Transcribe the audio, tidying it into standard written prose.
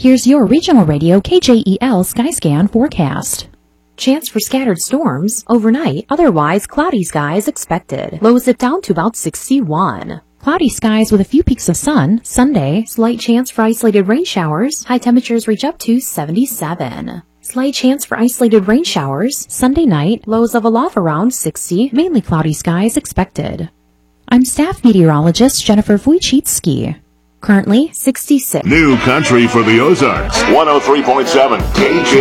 Here's your Regional Radio KJEL Skyscan forecast. Chance for scattered storms overnight, otherwise cloudy skies expected. Lows it down to about 61. Cloudy skies with a few peaks of sun. Sunday, slight chance for isolated rain showers. High temperatures reach up to 77. Slight chance for isolated rain showers. Sunday night, lows level off around 60. Mainly cloudy skies expected. I'm staff meteorologist Jennifer Wojcicki. Currently 66. New country for the Ozarks. 103.7 KJ.